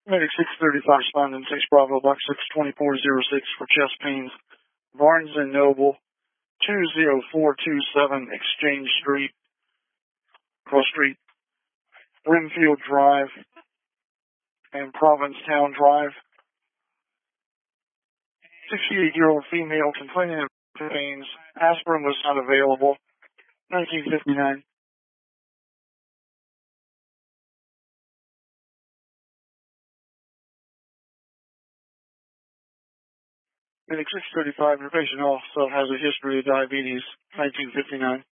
Medic 635 responding 6 Bravo Box 62406 for chest pains. Barnes and Noble 20427 Exchange Street, Cross Street, Brimfield Drive, and Provincetown Drive. 68-year-old female complaining of pains. Aspirin was not available. 1959. Medic 635, your patient also has a history of diabetes. 1959.